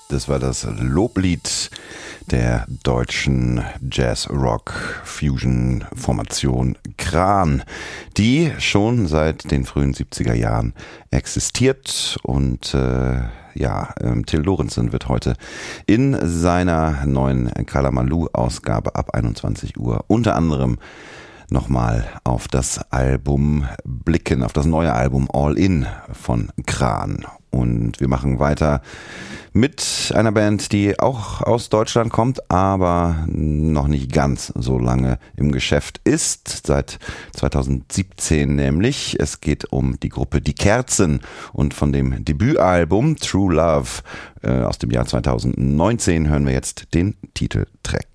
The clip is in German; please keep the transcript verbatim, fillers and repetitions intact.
Das war das Loblied der deutschen Jazz-Rock-Fusion-Formation Kran, die schon seit den frühen siebziger Jahren existiert. Und äh, ja, ähm, Till Lorentzen wird heute in seiner neuen Kalamaloo-Ausgabe ab einundzwanzig Uhr unter anderem nochmal auf das Album blicken, auf das neue Album All In von Kran. Und wir machen weiter mit einer Band, die auch aus Deutschland kommt, aber noch nicht ganz so lange im Geschäft ist, seit zweitausendsiebzehn nämlich. Es geht um die Gruppe Die Kerzen und von dem Debütalbum True Love äh, aus dem Jahr zweitausendneunzehn hören wir jetzt den Titeltrack.